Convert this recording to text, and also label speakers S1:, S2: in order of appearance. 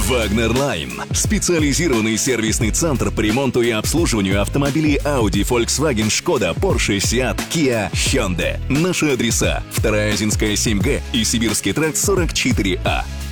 S1: Wagner Line – специализированный сервисный центр по ремонту и обслуживанию автомобилей Audi, Volkswagen, Skoda, Porsche, Seat, Kia, Hyundai. Наши адреса: 2-я Озинская 7Г и Сибирский тракт 44А.